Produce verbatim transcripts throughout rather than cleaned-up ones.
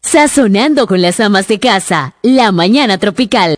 Sazonando con las amas de casa, la mañana tropical.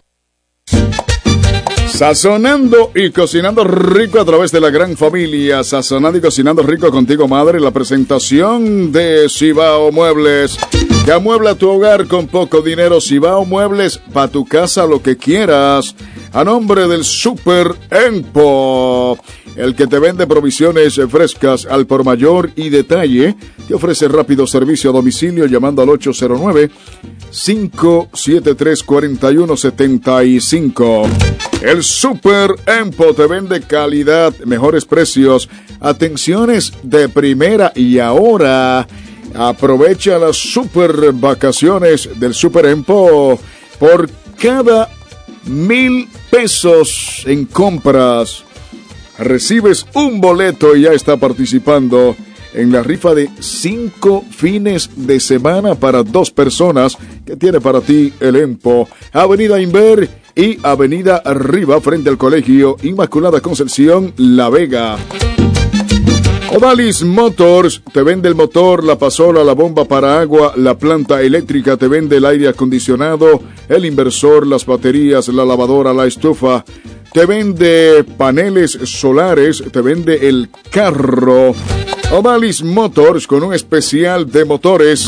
Sazonando y cocinando rico a través de la gran familia. Sazonando y cocinando rico contigo, madre. La presentación de Cibao Muebles. Que amuebla tu hogar con poco dinero. Cibao Muebles, para tu casa lo que quieras. A nombre del Super Empo, el que te vende provisiones frescas al por mayor y detalle. Te ofrece rápido servicio a domicilio llamando al ocho cero nueve, cinco siete tres, cuatro uno siete cinco. El Super Empo te vende calidad, mejores precios, atenciones de primera. Y ahora aprovecha las super vacaciones del Super Empo. Por cada mil pesos en compras recibes un boleto y ya está participando en la rifa de cinco fines de semana para dos personas que tiene para ti el Empo. Avenida Inver y Avenida Arriba frente al Colegio Inmaculada Concepción, La Vega. Odalis Motors te vende el motor, la pasola, la bomba para agua, la planta eléctrica, te vende el aire acondicionado, el inversor, las baterías, la lavadora, la estufa, te vende paneles solares, te vende el carro. Odalis Motors con un especial de motores.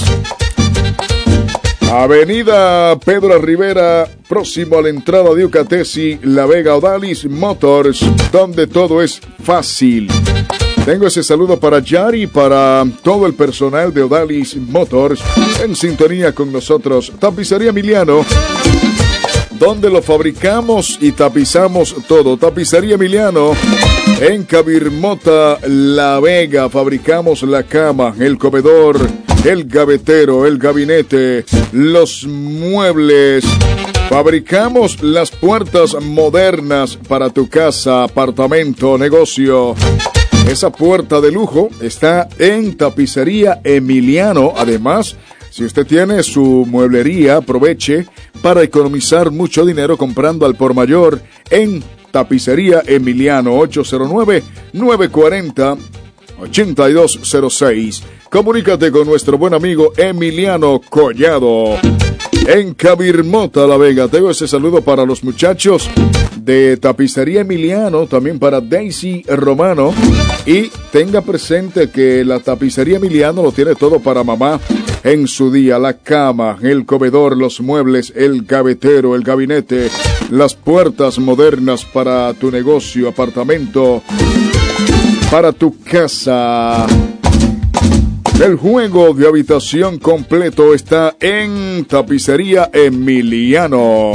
Avenida Pedro Rivera, próximo a la entrada de Ucatesi, La Vega. Odalis Motors, donde todo es fácil. Tengo ese saludo para Yari y para todo el personal de Odalis Motors en sintonía con nosotros. Tapicería Emiliano, donde lo fabricamos y tapizamos todo. Tapicería Emiliano en Cabirmota, La Vega. Fabricamos la cama, el comedor, el gavetero, el gabinete, los muebles. Fabricamos las puertas modernas para tu casa, apartamento, negocio. Esa puerta de lujo está en Tapicería Emiliano. Además, si usted tiene su mueblería, aproveche para economizar mucho dinero comprando al por mayor en Tapicería Emiliano. Ocho cero nueve, nueve cuatro cero, ocho dos cero seis. Comunícate con nuestro buen amigo Emiliano Collado en Cabirmota, La Vega. Tengo ese saludo para los muchachos de Tapicería Emiliano, también para Daisy Romano. Y tenga presente que la Tapicería Emiliano lo tiene todo para mamá en su día. La cama, el comedor, los muebles, el gavetero, el gabinete, las puertas modernas para tu negocio, apartamento, para tu casa. El juego de habitación completo está en Tapicería Emiliano.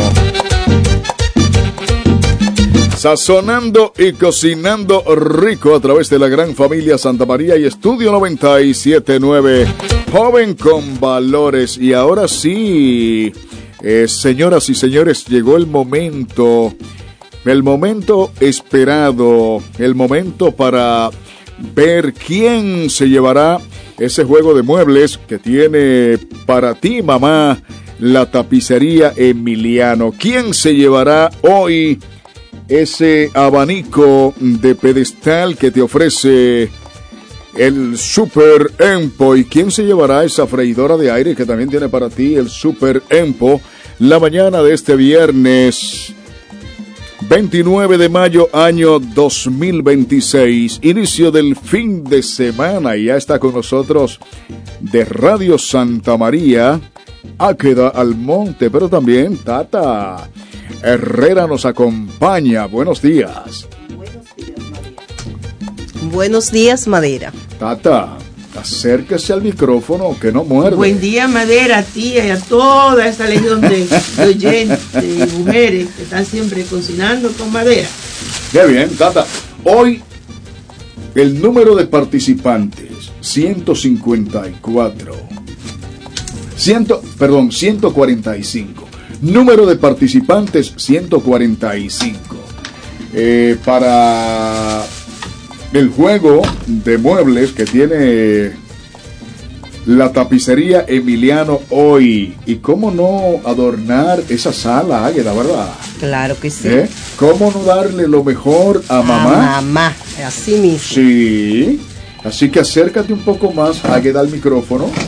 Sazonando y cocinando rico a través de la gran familia Santa María y Estudio noventa y siete punto nueve. Joven con valores. Y ahora sí, eh, señoras y señores, llegó el momento, el momento esperado, el momento para ver quién se llevará ese juego de muebles que tiene para ti, mamá, la Tapicería Emiliano. ¿Quién se llevará hoy ese abanico de pedestal que te ofrece el Super Empo? ¿Y quién se llevará esa freidora de aire que también tiene para ti el Super Empo? La mañana de este viernes veintinueve de mayo, año dos mil veintiséis, inicio del fin de semana, y ya está con nosotros de Radio Santa María, Áqueda Almonte, pero también Tata Herrera nos acompaña. Buenos días. Buenos días, Madera. Buenos días, Madera. Tata, acérquese al micrófono que no muerde. Buen día, Madera, a ti y a toda esta legión de, de oyentes y mujeres que están siempre cocinando con Madera. Qué bien, Tata. Hoy el número de participantes, ciento cincuenta y cuatro. Ciento, perdón, ciento cuarenta y cinco. Número de participantes, ciento cuarenta y cinco. Eh, para el juego de muebles que tiene la Tapicería Emiliano hoy. Y cómo no adornar esa sala, Águeda, ¿verdad? Claro que sí. ¿Eh? ¿Cómo no darle lo mejor a mamá? A mamá, así mismo. Sí. Así que acércate un poco más, Águeda, al micrófono. Para que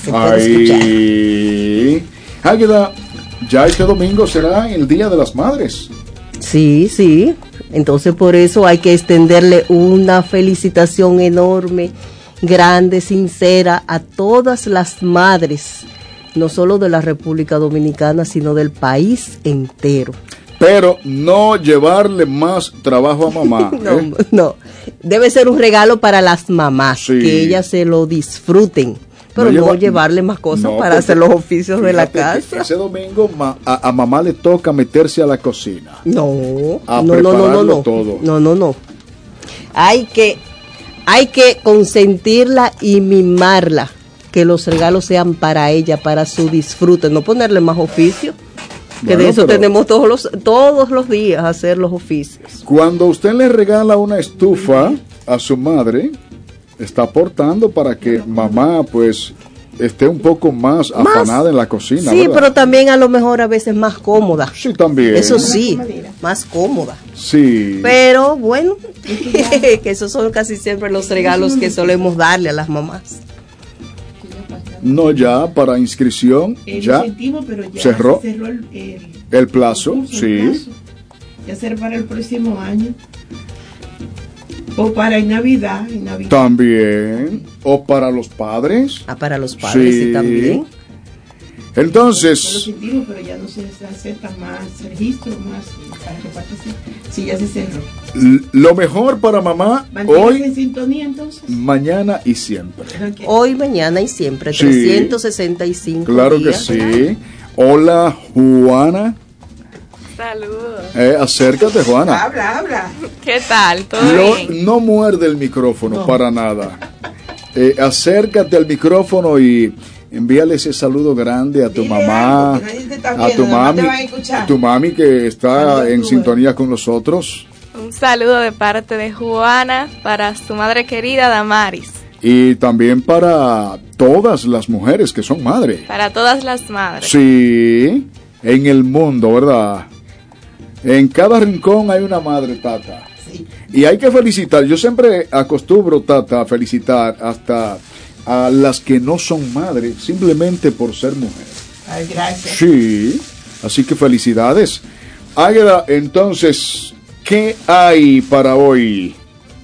se puede escuchar. Ahí. Águeda, ya este domingo será el Día de las Madres. Sí, sí. Entonces por eso hay que extenderle una felicitación enorme, grande, sincera a todas las madres, no solo de la República Dominicana, sino del país entero. Pero no llevarle más trabajo a mamá. No, ¿eh? no. Debe ser un regalo para las mamás, Sí. que ellas se lo disfruten. Pero no, No lleva- llevarle más cosas No, para porque hacer los oficios de la fíjate que casa. ese domingo ma- a, a mamá le toca meterse a la cocina. No, A no, no, no, no, prepararlo no. todo. No, no, no. Hay que, hay que consentirla y mimarla, que los regalos sean para ella, para su disfrute, no ponerle más oficio. Que Bueno, de eso pero- tenemos todos los, todos los días hacer los oficios. Cuando usted le regala una estufa a su madre, está aportando para que mamá pues esté un poco más afanada en la cocina. Sí, ¿verdad? pero también a lo mejor a veces más cómoda. Sí, también. Eso sí, más cómoda. Sí. Pero bueno, que esos son casi siempre los regalos que solemos darle a las mamás. No, ya para inscripción, Eh, ya Lo sentimos, pero ya cerró se cerró el, el, el plazo, concurso, el sí. plazo. Ya será para el próximo año. O para en Navidad, en Navidad. También. O para los padres. Ah, para los padres sí, Sí. también. No lo Entonces, sentimos, pero ya no se acepta más registro, más eh, para que participe. Sí, ya se cerró. l- lo mejor para mamá Manténgase hoy, en sintonía entonces. mañana y siempre. Ok. Hoy, mañana y siempre, Sí. trescientos sesenta y cinco Claro que días. sí. Hola, Juana. Saludos. Eh, acércate, Juana. Habla, habla. ¿Qué tal? ¿Todo No, bien? no muerde el micrófono para nada. Eh, acércate al micrófono y envíale ese saludo grande a tu Dile mamá, algo, que nadie te está a viendo, tu nada más mami, te van a escuchar. tu mami que está Saludos, en tú, sintonía con nosotros, Un saludo de parte de Juana para su madre querida Damaris. y también para todas las mujeres que son madres. Para todas las madres. Sí, en el mundo, ¿verdad? En cada rincón hay una madre, Tata. Sí. Y hay que felicitar, yo siempre acostumbro, Tata, a felicitar hasta a las que no son madres, simplemente por ser mujeres. Ay, gracias. Sí, así que felicidades. Águeda, entonces, ¿qué hay para hoy?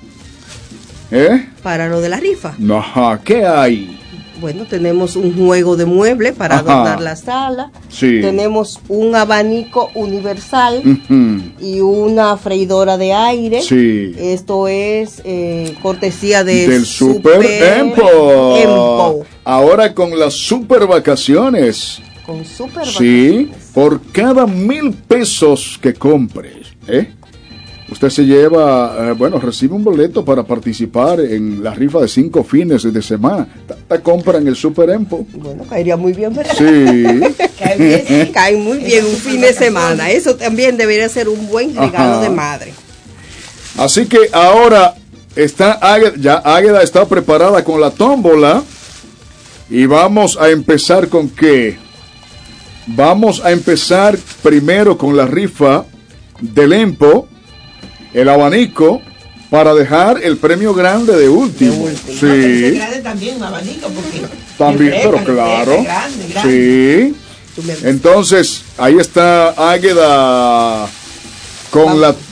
¿Eh? Para lo de la rifa. No, ajá, ¿qué hay? Bueno, tenemos un juego de mueble para Ajá. adornar la sala. Sí. Tenemos un abanico universal Ujú. y una freidora de aire. Sí. Esto es eh, cortesía de Del Super Empo. Empo. Ahora con las super vacaciones. Con super Sí, vacaciones. por cada mil pesos que compres, ¿eh? Usted se lleva, eh, bueno, recibe un boleto para participar en la rifa de cinco fines de semana. Tanta compra en el Super Empo. Bueno, caería muy bien, ¿verdad? Sí. Cae bien. Cae muy bien un fin de semana. Eso también debería ser un buen regalo Ajá. de madre. Así que ahora está Águeda, ya Águeda está preparada con la tómbola. Y vamos a empezar con qué? Vamos a empezar primero con la rifa del Empo, el abanico, para dejar el premio grande de último. De último. No, pero ese Sí, grande también, un abanico, porque también, refresca, pero claro. refresca, grande, grande. Sí. Tú me- Entonces, ahí está Águeda con la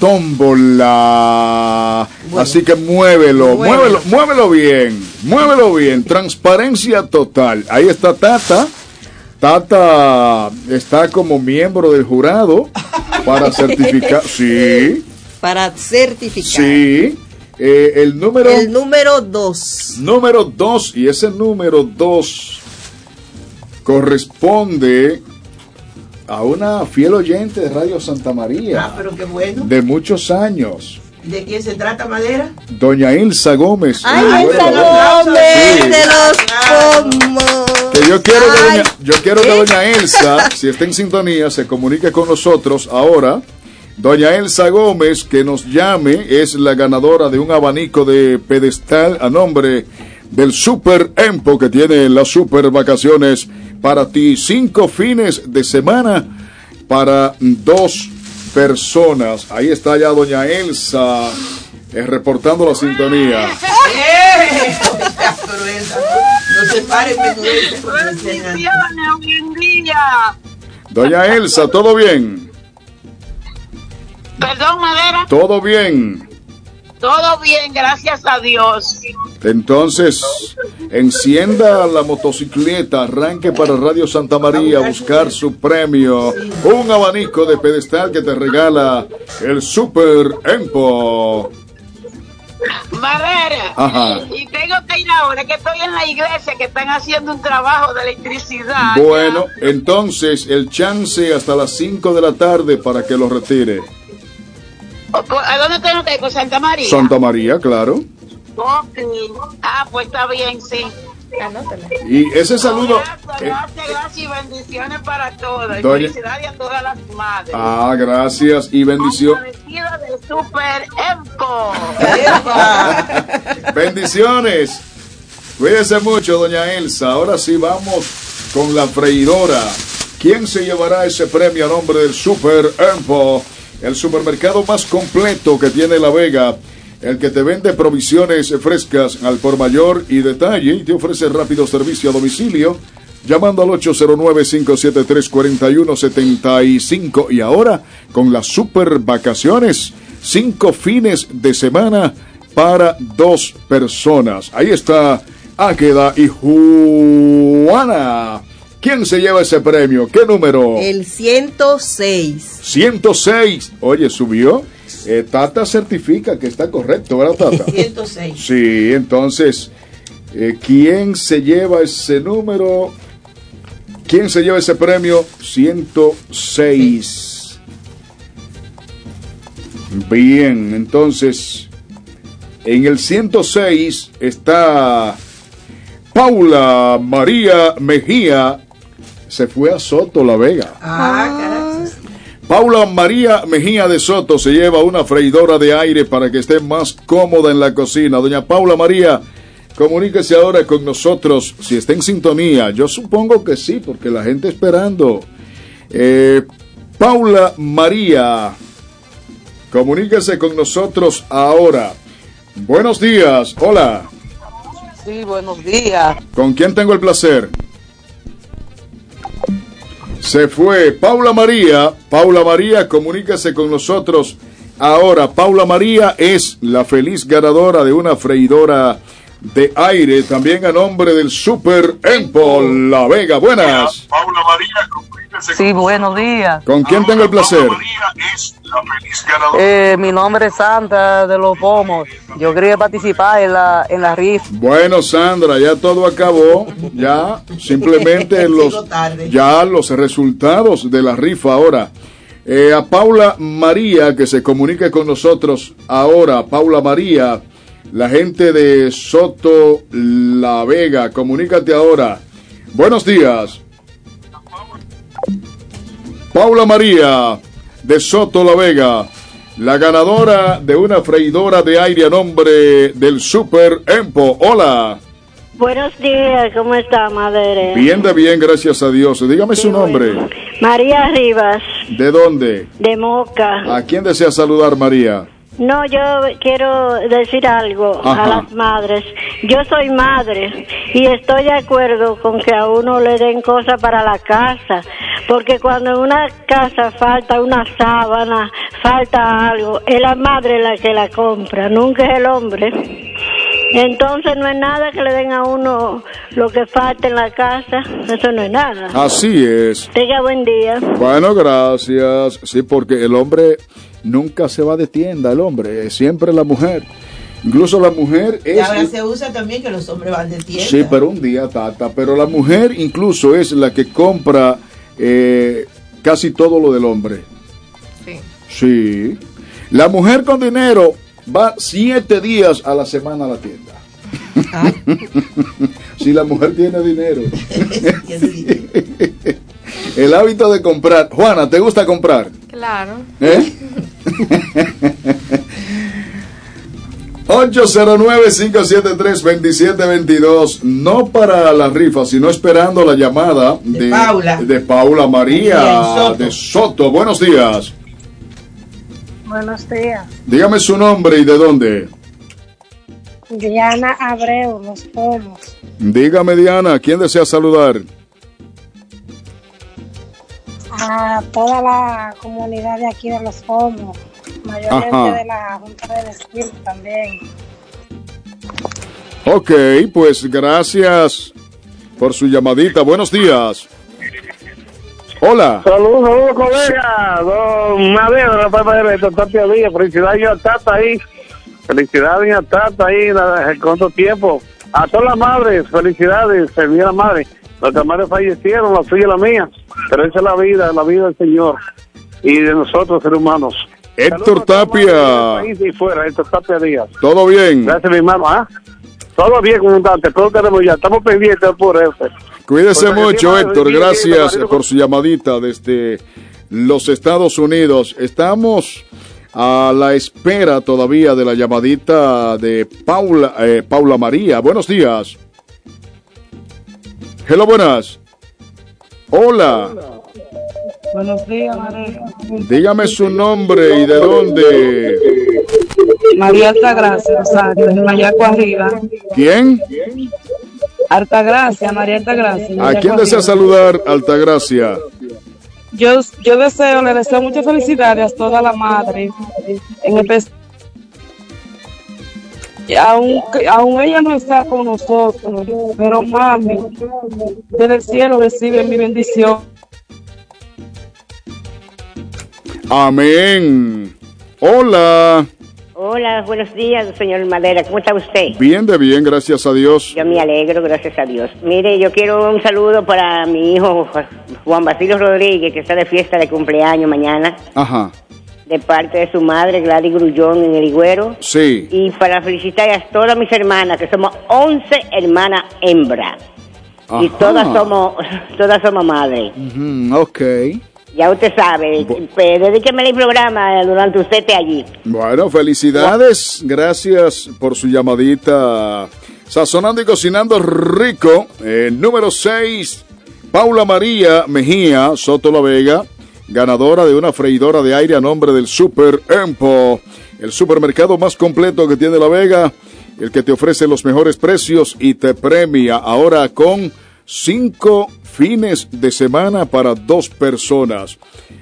tómbola. Bueno. Así que muévelo, muévelo, Muévelo. muévelo bien, muévelo bien. Transparencia total. Ahí está Tata. Tata está como miembro del jurado para certificar. Sí, Para certificar. sí. Eh, el número, El número dos. número dos, y ese número dos corresponde a una fiel oyente de Radio Santa Ah, María pero qué bueno. de muchos años, ¿De quién se trata, Madera? doña Ilsa Gómez. ¡Ay, Una el buena San madre. Gómez Sí. de los pomos! Que yo quiero que Ay, doña, yo quiero que ¿eh? doña Elsa, si está en sintonía, se comunique con nosotros ahora. Doña Elsa Gómez, que nos llame, es la ganadora de un abanico de pedestal a nombre del Super Empo, que tiene las super vacaciones para ti. Cinco fines de semana para dos personas. Ahí está ya doña Elsa eh, reportando la sintonía. ¡Eh! Pero esa, no No se pare menudencia. Bendiciones, buen día. Doña Elsa, ¿todo bien? Perdón, Madera. ¿Todo bien? Todo bien, gracias a Dios. Entonces, encienda la motocicleta, arranque para Radio Santa María a buscar su premio. Un abanico de pedestal que te regala el Super Empo. Madera. Ajá. Y tengo que ir ahora, que estoy en la iglesia, que están haciendo un trabajo de electricidad. Bueno, entonces el chance hasta las cinco de la tarde para que lo retire. ¿A dónde tengo que ir? ¿Por Santa María? Santa María, claro. Ok. Ah, pues está bien, sí. Y ese saludo. Gracias, gracias, gracias y bendiciones para todos. Y Doña- felicidades a todas las madres. Ah, gracias y bendición. Agradecida del Super Empo. Bendiciones. Cuídese mucho, doña Elsa. Ahora sí vamos con la freidora. ¿Quién se llevará ese premio a nombre del Super Empo? El supermercado más completo que tiene La Vega. El que te vende provisiones frescas al por mayor y detalle y te ofrece rápido servicio a domicilio. Llamando al ocho cero nueve, cinco siete tres, cuatro uno siete cinco. Y ahora con las super vacaciones. Cinco fines de semana para dos personas. Ahí está Águeda y Juana. ¿Quién se lleva ese premio? ¿Qué número? El ciento seis. ciento seis. Oye, subió. Eh, Tata certifica que está correcto, ¿verdad, Tata? ciento seis. Sí, entonces, eh, ¿quién se lleva ese número? ¿Quién se lleva ese premio? ciento seis. Bien, entonces, en el ciento seis está Paula María Mejía. Se fue a Soto, La Vega. Ah, carajo. Paula María Mejía de Soto se lleva una freidora de aire para que esté más cómoda en la cocina. Doña Paula María, comuníquese ahora con nosotros si está en sintonía. Yo supongo que sí, porque la gente esperando. Eh, Paula María, comuníquese con nosotros ahora. Buenos días, hola. Sí, buenos días. ¿Con quién tengo el placer? Se fue Paula María. Paula María, comuníquese con nosotros ahora. Paula María es la feliz ganadora de una freidora de aire, también a nombre del Super Empo La Vega. Buenas. Paula María, comuníquese. Sí, buenos días. ¿Con quién tengo el placer? Paula María es la feliz ganadora. Eh, mi nombre es Santa de los Pomos. Yo quería participar en la, en la rifa. Bueno, Sandra, ya todo acabó. Ya simplemente los, Sigo tarde. ya los resultados de la rifa ahora. Eh, a Paula María, que se comunique con nosotros ahora. Paula María, la gente de Soto La Vega, comunícate ahora. Buenos días. Paula María, de Soto La Vega, la ganadora de una freidora de aire a nombre del Super Empo. Hola. Buenos días, ¿cómo está, madre? Bien de bien, gracias a Dios. Dígame Qué su nombre. bueno. María Rivas, ¿De dónde? de Moca. ¿A quién desea saludar, María? No, yo quiero decir algo Ajá. a las madres. Yo soy madre y estoy de acuerdo con que a uno le den cosas para la casa, porque cuando en una casa falta una sábana, falta algo, es la madre la que la compra, nunca es el hombre. Entonces no es nada que le den a uno lo que falta en la casa, eso no es nada. Así es. Tenga buen día. Bueno, gracias. Sí, porque el hombre nunca se va de tienda, el hombre, es siempre la mujer. Incluso la mujer Y es... ahora se usa también que los hombres van de tienda. Sí, pero un día, Tata, pero la mujer incluso es la que compra eh, casi todo lo del hombre. Sí. Sí. La mujer con dinero va siete días a la semana a la tienda. Ah. Si la mujer tiene dinero. Tiene dinero. El hábito de comprar. Juana, ¿te gusta comprar? Claro. ¿Eh? ocho cero nueve, cinco siete tres, dos siete dos dos. No para la rifa, sino esperando la llamada de, De Paula. de Paula María Bien, Soto. de Soto. Buenos días. Buenos días. Dígame su nombre y de dónde. Diana Abreu, Los Pomos. Dígame, Diana, ¿quién desea saludar? A toda la comunidad de aquí de Los Pomos, mayormente Ajá. de la Junta de Vecinos también. Ok, pues gracias por su llamadita. Buenos días. Hola. Saludos, saludos, colega. Don Madero, la papa de Tapia Díaz. Felicidades a Tata ahí. Felicidades a Tata ahí, con todo tiempo. A todas las madres, felicidades, servir a la madre. Las madres fallecieron, la suya y la mía. Pero esa es la vida, la vida del Señor y de nosotros, seres humanos. Héctor Tapia. Y fuera, Héctor Tapia Díaz. ¿Todo bien? Gracias, mi hermano. ¿Ah? Todo bien, comandante. Todo tenemos ya. Estamos pendientes por eso. Cuídese Pues, mucho, bien, Héctor. bien, Gracias bien, por su llamadita desde los Estados Unidos. Estamos a la espera todavía de la llamadita de Paula, eh, Paula María. Buenos días. Hello, buenas. Hola. Buenos días, María. Dígame su nombre y de dónde. María Altagracia, Rosario, de Mayaco arriba. ¿Quién? Altagracia, María Altagracia. ¿A quién desea saludar, Altagracia? Yo, yo deseo, le deseo muchas felicidades a toda la madre, en especial. Aún, aún ella no está con nosotros, pero mami, desde el cielo recibe mi bendición. Amén. Hola. Hola, buenos días, señor Madera. ¿Cómo está usted? Bien de bien, gracias a Dios. Yo me alegro, gracias a Dios. Mire, yo quiero un saludo para mi hijo Juan Basilio Rodríguez, que está de fiesta de cumpleaños mañana. Ajá. De parte de su madre, Gladys Grullón, en El Higüero. Sí. Y para felicitar a todas mis hermanas, que somos once hermanas hembras. Ajá. Y todas somos, todas somos madres. Uh-huh, ok. Ya usted sabe, pues, dedíqueme el programa durante usted esté allí. Bueno, felicidades, gracias por su llamadita. Sazonando y cocinando rico, eh, número seis, Paula María Mejía Soto La Vega, ganadora de una freidora de aire a nombre del Super Empo, el supermercado más completo que tiene La Vega, el que te ofrece los mejores precios y te premia ahora con cinco fines de semana para dos personas.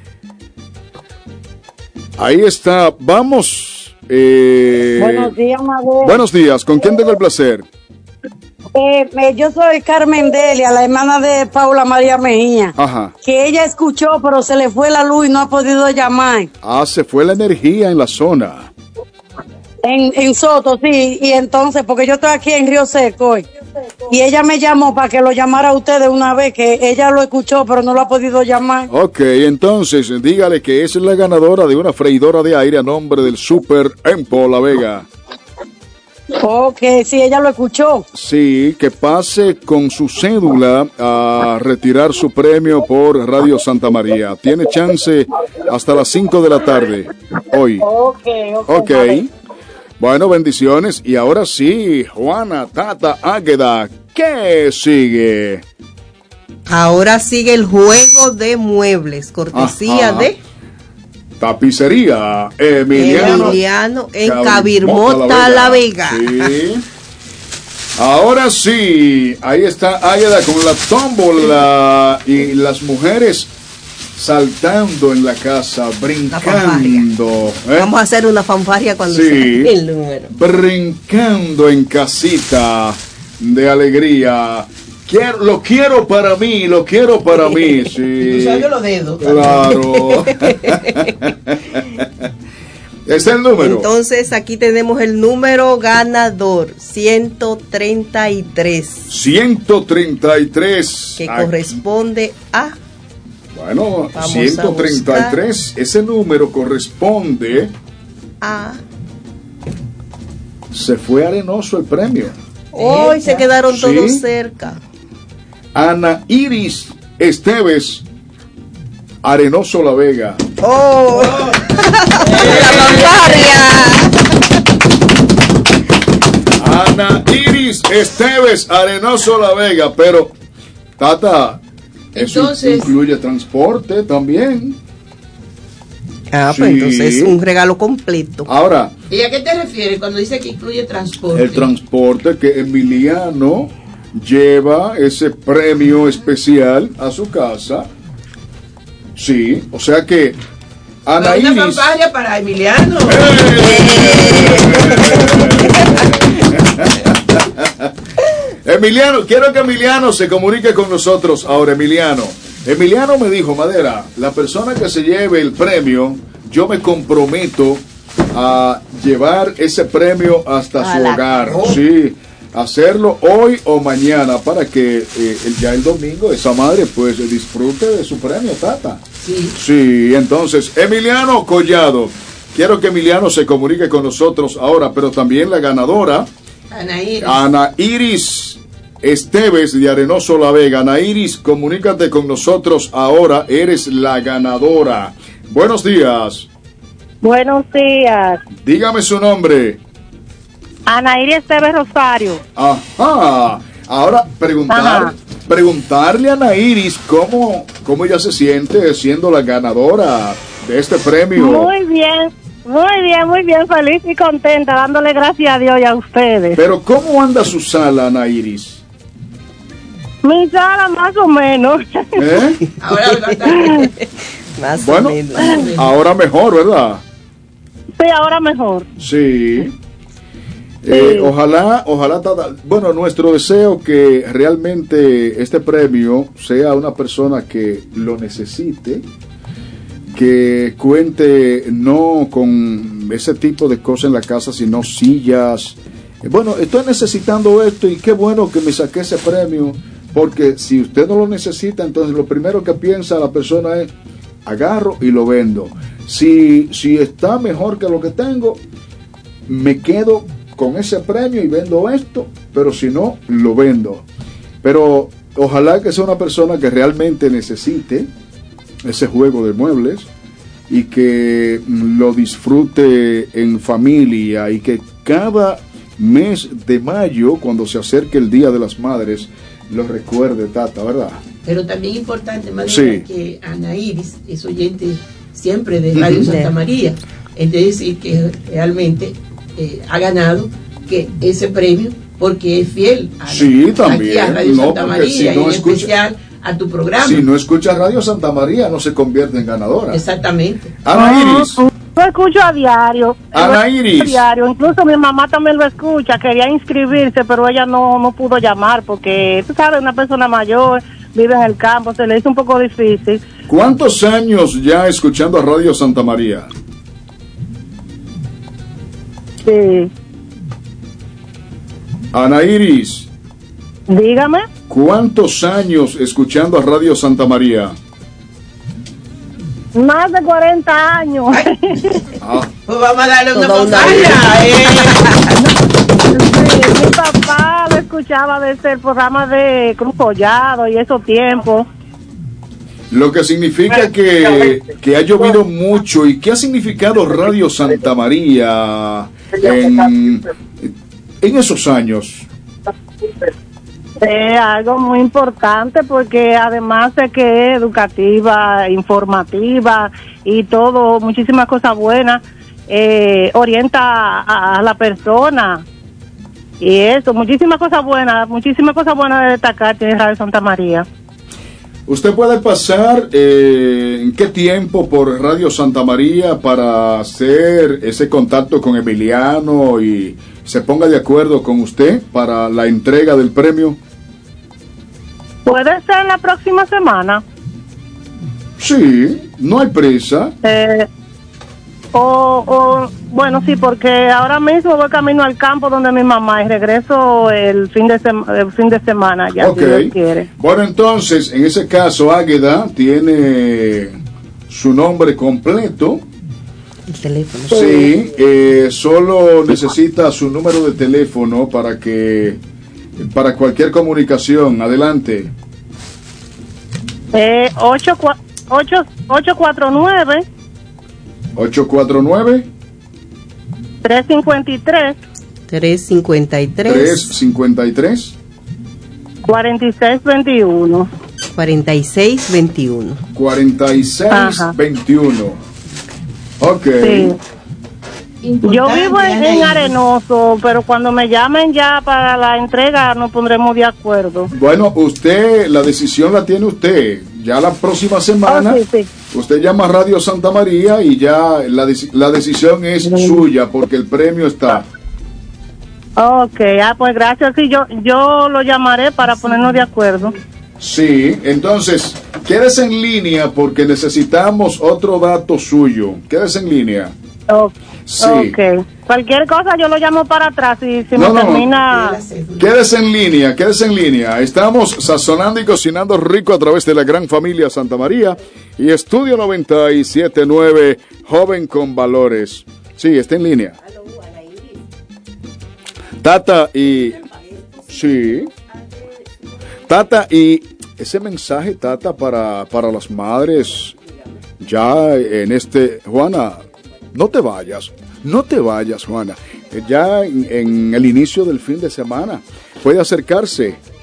Ahí está, vamos. Eh, Buenos días, Madero. Buenos días, ¿con quién tengo el placer? Eh, eh, yo soy Carmen Delia, la hermana de Paula María Mejía. Ajá. Que ella escuchó, pero se le fue la luz y no ha podido llamar. Ah, se fue la energía en la zona. En, en Soto, sí, y entonces, porque yo estoy aquí en Río Seco, hoy, y ella me llamó para que lo llamara a usted de una vez, que ella lo escuchó, pero no lo ha podido llamar. Ok, entonces, dígale que es la ganadora de una freidora de aire a nombre del Super Empo La Vega. Ok, sí, ella lo escuchó. Sí, que pase con su cédula a retirar su premio por Radio Santa María. Tiene chance hasta las cinco de la tarde, hoy. Ok, ok. Ok. Bueno, bendiciones. Y ahora sí, Juana Tata Águeda, ¿qué sigue? Ahora sigue el juego de muebles, cortesía Ajá. de Tapicería Emiliano, Emiliano en Cabirmota, Cabirmota, La Vega. Sí. Ahora sí, ahí está Águeda con la tómbola y las mujeres saltando en la casa, brincando. ¿eh? Vamos a hacer una fanfarria cuando Sí. sea el número. Brincando en casita de alegría. Quiero, lo quiero para mí, lo quiero para mí. Sí. Usando los dedos. Claro. Es el número. Entonces aquí tenemos el número ganador, ciento treinta y tres. ciento treinta y tres. Que Aquí. corresponde a... Bueno, Vamos ciento treinta y tres. Ese número corresponde a... Se fue arenoso el premio. Hoy se quedaron Sí. todos cerca. Ana Iris Esteves, Arenoso La Vega. ¡Oh! ¡La fanfarria! Ana Iris Esteves, Arenoso La Vega. Pero, Tata, eso Entonces- incluye transporte también. Ah, Sí. pues entonces es un regalo completo. Ahora, ¿Y a qué te refieres cuando dice que incluye transporte? el transporte que Emiliano lleva ese premio especial a su casa. Sí, o sea que Ana Una Iris. fanfarria para Emiliano. Emiliano, quiero que Emiliano se comunique con nosotros ahora, Emiliano. Emiliano me dijo, Madera, la persona que se lleve el premio, yo me comprometo a llevar ese premio hasta A su la hogar. casa. Sí, hacerlo hoy o mañana para que eh, el- ya el domingo esa madre pues disfrute de su premio, Tata. Sí. Sí, entonces, Emiliano Collado. Quiero que Emiliano se comunique con nosotros ahora, pero también la ganadora, Ana Iris. Ana Iris Esteves de Arenoso La Vega. Ana Iris, comunícate con nosotros ahora, eres la ganadora. Buenos días, Buenos días. dígame su nombre. Ana Iris Esteves Rosario. Ajá, ahora preguntar, Ajá. preguntarle a Ana Iris cómo, cómo ella se siente siendo la ganadora de este premio. Muy bien, muy bien, muy bien, feliz y contenta, dándole gracias a Dios y a ustedes. Pero ¿cómo anda su sala, Ana Iris? Mi sala más o menos. ¿Eh? Ahora Más Bueno, o menos. ahora mejor, ¿verdad? Sí, ahora mejor. Sí. Eh, ojalá, ojalá, Tata, bueno, nuestro deseo que realmente este premio sea una persona que lo necesite, que cuente no con ese tipo de cosas en la casa, sino sillas. Eh, Bueno, estoy necesitando esto y qué bueno que me saqué ese premio, porque si usted no lo necesita, entonces lo primero que piensa la persona es, agarro y lo vendo. Si, si está mejor que lo que tengo, me quedo con ese premio y vendo esto, pero si no, lo vendo. Pero ojalá que sea una persona que realmente necesite ese juego de muebles y que mm, lo disfrute en familia y que cada mes de mayo, cuando se acerque el Día de las Madres, lo recuerde, Tata, ¿verdad? Pero también importante, Madera, Sí. que Ana Iris es oyente siempre de Radio Ujú. Santa María. Es decir, que realmente eh, ha ganado que ese premio porque es fiel a, Sí, también. aquí a Radio No, Santa porque María si y no en escucha- especial a tu programa. Si no escucha Radio Santa María, no se convierte en ganadora. Exactamente. Ana Iris. Lo escucho a diario. Ana Lo escucho Iris. a diario. Incluso mi mamá también lo escucha. Quería inscribirse, pero ella no, no pudo llamar porque, tú sabes, una persona mayor, vive en el campo, se le hizo un poco difícil. ¿Cuántos años ya escuchando a Radio Santa María? Sí. Ana Iris, Dígame. ¿cuántos años escuchando a Radio Santa María? Más de cuarenta años. Ah, Pues vamos a darle una Toda una fanfarria, eh. Sí, mi papá lo escuchaba desde el programa de Cruz Collado y esos tiempos. lo que significa que, que ha llovido mucho. ¿Y qué ha significado Radio Santa María en, en esos años? Es algo muy importante porque además de que es educativa, informativa y todo, muchísimas cosas buenas, eh, orienta a, a la persona y eso, muchísimas cosas buenas, muchísimas cosas buenas de destacar tiene Radio Santa María. ¿Usted puede pasar eh, en qué tiempo por Radio Santa María para hacer ese contacto con Emiliano y se ponga de acuerdo con usted para la entrega del premio? ¿Puede ser la próxima semana? Sí, no hay prisa. Eh, o, o, bueno, sí, porque ahora mismo voy camino al campo donde mi mamá y regreso el fin de, sema- el fin de semana, ya Ok. si Dios quiere. Bueno, entonces, en ese caso, Águeda tiene su nombre completo. El teléfono. Sí, eh, solo necesita su número de teléfono para que para cualquier comunicación. Adelante. Eh, ocho cuatro nueve, ocho cuatro nueve, tres cinco tres, tres cincuenta y tres tres, cincuenta y tres, cuarenta y seis veintiuno. cuarenta y seis veintiuno. cuarenta y seis Ajá. veintiuno. Ok. Sí. Yo vivo en, en Arenoso, pero cuando me llamen ya para la entrega nos pondremos de acuerdo. Bueno, usted, la decisión la tiene usted. Ya la próxima semana, Oh, sí, sí. usted llama a Radio Santa María y ya la, dec- la decisión es suya porque el premio está. Ok, ah, pues gracias. Sí, yo, yo lo llamaré para ponernos de acuerdo. Sí, entonces, quédese en línea porque necesitamos otro dato suyo. Quédese en línea. Oh, Sí. Ok. Cualquier cosa yo lo llamo para atrás y si No, me no, no. termina... Quédese en línea, quédese en línea. Estamos sazonando y cocinando rico a través de la gran familia Santa María y Estudio noventa y siete punto nueve, Joven con Valores. Sí, está en línea. Tata y... Sí. Tata y... Ese mensaje, Tata, para, para las madres, ya en este... Juana, no te vayas, no te vayas, Juana. Ya en, en el inicio del fin de semana puede acercarse